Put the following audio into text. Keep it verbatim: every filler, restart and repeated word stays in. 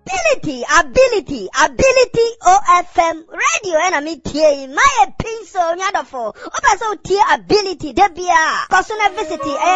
ability, ability, ability O F M radio and a meeting. My pin so nyadofo. Opa so tea ability debia. Cause on a visit